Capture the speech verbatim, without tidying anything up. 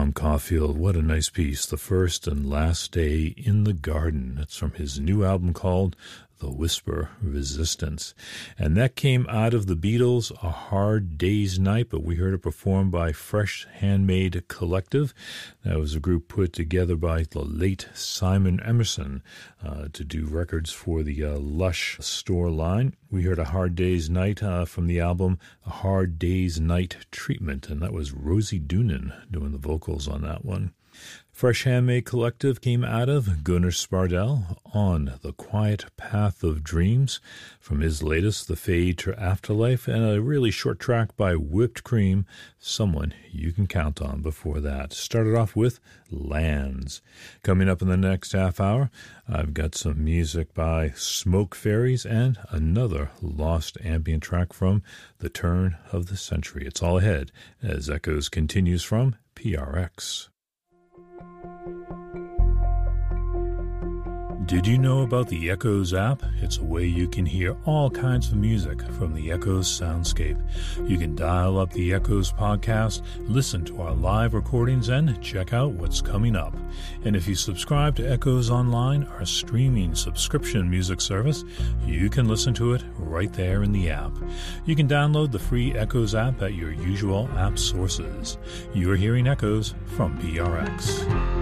Tom Caulfield. What a nice piece. The First and Last Day in the Garden. That's from his new album called The Whisper Resistance. And that came out of the Beatles' A Hard Day's Night, but we heard it performed by Fresh Handmade Collective. That was a group put together by the late Simon Emerson uh, to do records for the uh, Lush store line. We heard A Hard Day's Night uh, from the album A Hard Day's Night Treatment, and that was Rosie Doonan doing the vocals on that one. Fresh Handmade Collective came out of Gunnar Spardell on The Quiet Path of Dreams from his latest, The Fade to Afterlife, and a really short track by Whipped Cream, Someone You Can Count On before that. Started off with Lands. Coming up in the next half hour, I've got some music by Smoke Fairies and another lost ambient track from The Turn of the Century. It's all ahead as Echoes continues from P R X. Did you know about the Echoes app? It's a way you can hear all kinds of music from the Echoes soundscape. You can dial up the Echoes podcast, listen to our live recordings, and check out what's coming up. And if you subscribe to Echoes Online, our streaming subscription music service, you can listen to it right there in the app. You can download the free Echoes app at your usual app sources. You're hearing Echoes from P R X.